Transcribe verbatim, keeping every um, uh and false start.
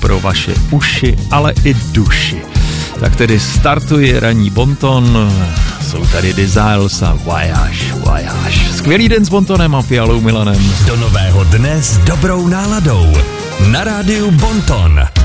pro vaše uši, ale i duši. Tak tedy startuje ranní bonton, jsou tady Diziles a Voyage, Voyage. Skvělý den s Bontonem a Fialou Milanem. Do nového dne s dobrou náladou na rádiu Bonton.